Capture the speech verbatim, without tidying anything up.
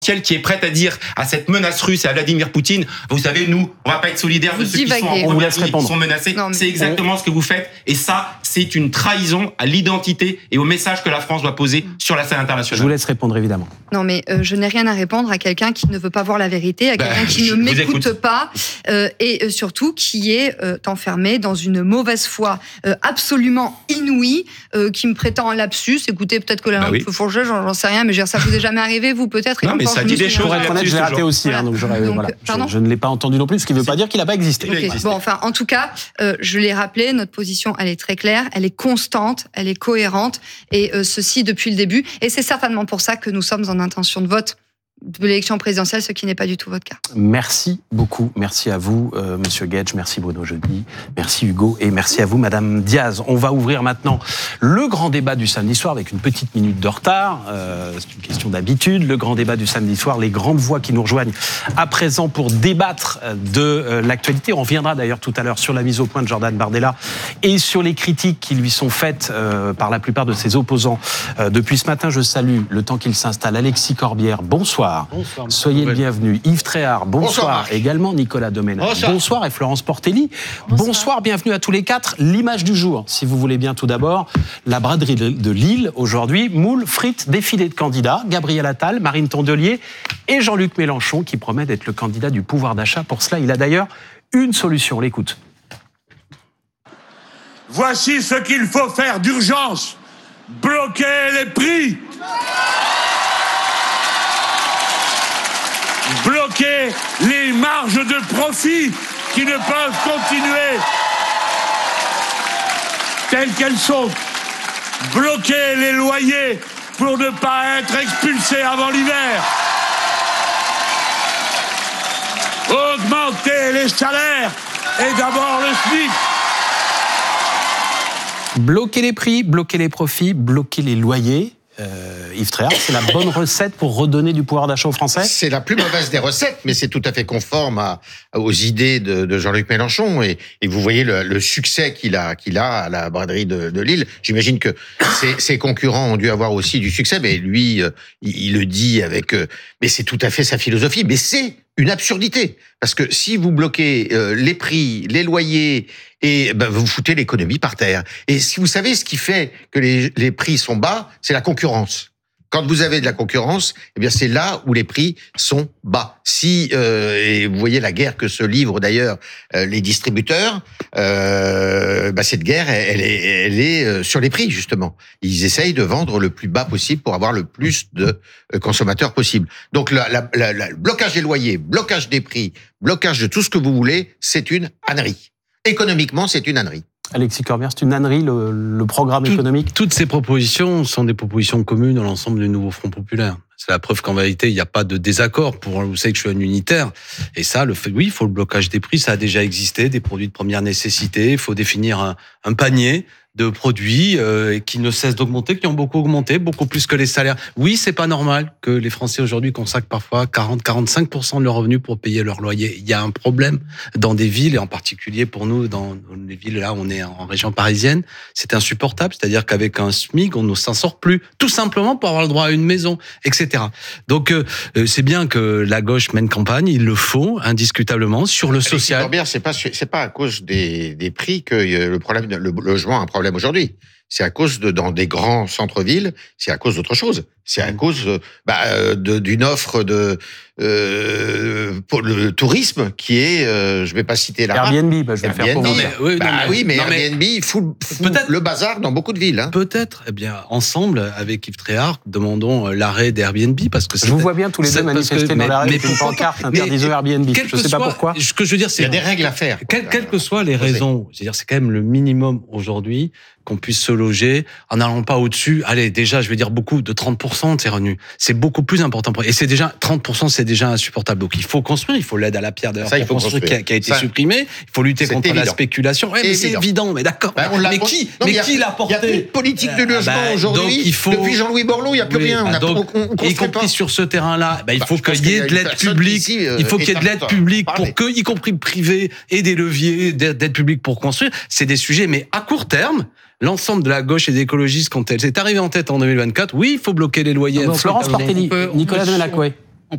qui est prête à dire à cette menace russe et à Vladimir Poutine, vous savez, nous, on va pas être solidaires de ceux qui sont en première ligne, qui sont menacés. Non, c'est exactement on... ce que vous faites. Et ça, c'est une trahison à l'identité et au message que la France doit poser sur la scène internationale. Je vous laisse répondre, évidemment. Non, mais euh, je n'ai rien à répondre à quelqu'un qui ne veut pas voir la vérité, à quelqu'un ben, qui ne m'écoute pas, euh, et euh, surtout qui est euh, enfermé dans une mauvaise foi euh, absolument inouïe, euh, qui me prétend un lapsus. Écoutez, peut-être que la langue peut fourcher, j'en, j'en sais rien, mais ça vous est jamais arrivé, vous, peut-être. Non, mais ça dit des choses. Pour être honnête, je l'ai raté aussi, voilà. hein, donc, donc voilà. je, je ne l'ai pas entendu non plus, ce qui ne veut pas dire qu'il n'a pas existé. Okay. Bon, enfin, en tout cas, euh, je l'ai rappelé, notre position, elle est très claire, elle est constante, elle est cohérente, et euh, ceci depuis le début. Et c'est certainement pour ça que nous sommes en intention de vote de l'élection présidentielle, ce qui n'est pas du tout votre cas. Merci beaucoup. Merci à vous, euh, Monsieur Guedj. Merci Bruno Jeudi. Merci Hugo. Et merci à vous, Madame Diaz. On va ouvrir maintenant le grand débat du samedi soir avec une petite minute de retard. Euh, c'est une question d'habitude. Le grand débat du samedi soir, les grandes voix qui nous rejoignent à présent pour débattre de euh, l'actualité. On reviendra d'ailleurs tout à l'heure sur la mise au point de Jordan Bardella et sur les critiques qui lui sont faites euh, par la plupart de ses opposants euh, depuis ce matin. Je salue, le temps qu'il s'installe, Alexis Corbière. Bonsoir. Bonsoir. Soyez le bienvenu. Yves Tréhard, bonsoir. bonsoir. Également Nicolas Domenech. Bonsoir. bonsoir. Et Florence Portelli. Bonsoir. bonsoir. Bienvenue à tous les quatre. L'image du jour, si vous voulez bien tout d'abord. La braderie de Lille aujourd'hui. Moules, frites, défilé de candidats. Gabriel Attal, Marine Tondelier et Jean-Luc Mélenchon qui promet d'être le candidat du pouvoir d'achat. Pour cela, il a d'ailleurs une solution. On l'écoute. Voici ce qu'il faut faire d'urgence. Bloquer les prix. Bloquer les marges de profit qui ne peuvent continuer telles qu'elles sont. Bloquer les loyers pour ne pas être expulsés avant l'hiver. Augmenter les salaires et d'abord le SMIC. Bloquer les prix, bloquer les profits, bloquer les loyers. Euh, Yves Tréhard, c'est la bonne recette pour redonner du pouvoir d'achat aux Français ? C'est la plus mauvaise des recettes, mais c'est tout à fait conforme à, aux idées de, de Jean-Luc Mélenchon. Et, et vous voyez le, le succès qu'il a, qu'il a à la braderie de, de Lille. J'imagine que ses, ses concurrents ont dû avoir aussi du succès, mais lui, euh, il, il le dit avec... Euh, mais c'est tout à fait sa philosophie. Mais c'est une absurdité. Parce que si vous bloquez euh, les prix, les loyers... Et ben, vous foutez l'économie par terre. Et si vous savez ce qui fait que les, les prix sont bas, c'est la concurrence. Quand vous avez de la concurrence, eh bien c'est là où les prix sont bas. Si euh, et vous voyez la guerre que se livrent d'ailleurs euh, les distributeurs, euh, bah cette guerre elle, elle est, elle est sur les prix justement. Ils essayent de vendre le plus bas possible pour avoir le plus de consommateurs possible. Donc la, la, la, la, le blocage des loyers, blocage des prix, blocage de tout ce que vous voulez, c'est une ânerie. Économiquement, c'est une ânerie. Alexis Corbière, c'est une ânerie, le, le programme Tout, économique ? Toutes ces propositions sont des propositions communes à l'ensemble du nouveau Front populaire. C'est la preuve qu'en vérité, il n'y a pas de désaccord. Pour, vous savez que je suis un unitaire. Et ça, le fait, oui, il faut le blocage des prix, ça a déjà existé, des produits de première nécessité. Il faut définir un, un panier de produits euh, qui ne cessent d'augmenter, qui ont beaucoup augmenté, beaucoup plus que les salaires. Oui, c'est pas normal que les Français aujourd'hui consacrent parfois quarante à quarante-cinq pour cent de leurs revenus pour payer leur loyer. Il y a un problème dans des villes, et en particulier pour nous, dans les villes là où on est en région parisienne, c'est insupportable. C'est-à-dire qu'avec un SMIC, on ne s'en sort plus, tout simplement pour avoir le droit à une maison, et cetera. Donc, euh, c'est bien que la gauche mène campagne, il le faut, indiscutablement, sur le social. Bien, c'est pas, c'est pas à cause des, des prix que le problème, le logement a un problème aujourd'hui. C'est à cause de, dans des grands centres-villes, c'est à cause d'autre chose. C'est à cause bah, de, d'une offre de euh, pour le tourisme qui est, euh, je vais pas citer la Airbnb, bah, je vais Airbnb, faire pour vous. Mais, oui, bah, mais, oui, mais non, Airbnb mais, fout, fout le bazar dans beaucoup de villes. Hein. Peut-être. Eh bien, ensemble, avec Yves Tréhard, demandons l'arrêt d'Airbnb parce que c'est, je vous vois bien tous les deux manifester que, dans l'arrêt avec une pancarte interdisant Airbnb. Je ne sais pas pourquoi. Ce que je veux dire, c'est il y a des règles à faire. Quelles quelle que soient les raisons, je veux dire, c'est quand même le minimum aujourd'hui qu'on puisse se loger en n'allant pas au-dessus. Allez, déjà, je vais dire beaucoup de trente pour cent de ses revenus. C'est beaucoup plus important. Et c'est déjà, trente pour cent, c'est déjà insupportable. Donc, il faut construire. Il faut l'aide à la pierre, d'ailleurs, ça, il faut construire, construire. Qui, a, qui a été ça, supprimée. Il faut lutter contre évident. la spéculation. Ouais, mais c'est évident, mais d'accord. Bah, mais qui, non, mais mais qui l'a porté? Il n'y a plus de politique de logement bah, aujourd'hui. Il faut... Depuis Jean-Louis Borloo, il n'y a plus oui, rien. On bah, a donc, on, on y compris pas. sur ce terrain-là, bah, il bah, faut qu'il y ait de l'aide publique. Ici, euh, il faut qu'il y ait de l'aide publique pour que, y compris privé, et des leviers d'aide publique pour construire. C'est des sujets, mais à court terme, l'ensemble de la gauche et des écologistes, quand elle s'est arrivée en tête en deux mille vingt-quatre, oui, il faut bloquer les loyers. Donc, Florence Portelli, Nicolas Domenech, oui.